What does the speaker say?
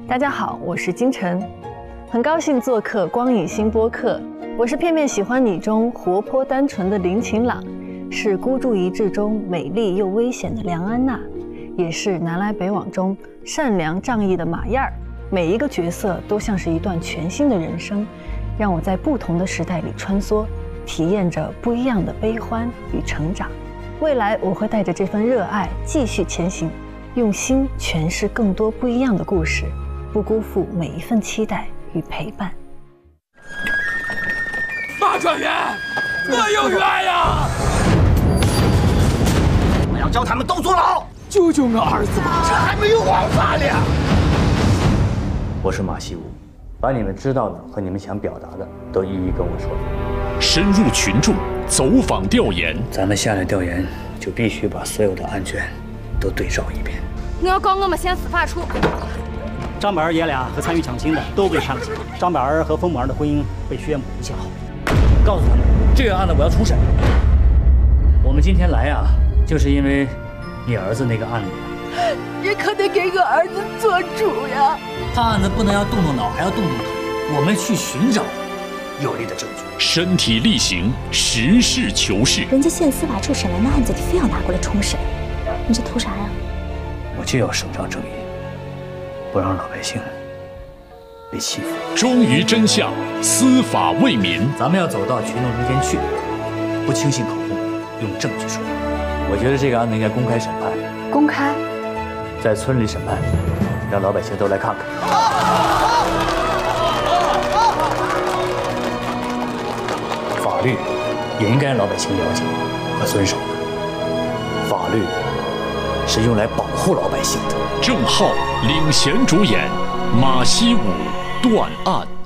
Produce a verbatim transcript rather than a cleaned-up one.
大家好，我是金晨，很高兴做客光影新播客。我是片片喜欢你中活泼单纯的林晴朗，是孤注一掷中美丽又危险的梁安娜，也是南来北往中善良仗义的马燕儿。每一个角色都像是一段全新的人生，让我在不同的时代里穿梭，体验着不一样的悲欢与成长。未来我会带着这份热爱继续前行，用心诠释更多不一样的故事，不辜负每一份期待与陪伴。 八状元，我有冤呀！ 我要叫他们都坐牢！ 救救我儿子吧！ 这还没有王法呢！ 我是马西武，把你们知道的和你们想表达的都一一跟我说。 深入群众，走访调研。 咱们下来调研，就必须把所有的案卷都对照一遍。 我要告我们县司法处。 张百儿爷俩和参与抢亲的都被判了刑，张百儿和风母儿的婚姻被宣布无效。 告诉他们，这个案子我要重审。我们今天来啊，就是因为你儿子那个案子。 你可得给我儿子做主呀！ 他案子不能要动动脑，还要动动头。我们去寻找有力的证据， 身体力行，实事求是。 人家县司法处审完的案子，你非要拿过来重审，你这图啥呀？ 我就要伸张正义，不让老百姓被欺负。 忠于真相，司法为民。 咱们要走到群众中间去，不轻信口供，用证据说话。我觉得这个案子应该公开审判。 公开， 在村里审判，让老百姓都来看看。法律也应该让老百姓了解和遵守的。法律是用来保护老百姓的。 郑浩领衔主演，马西武断案。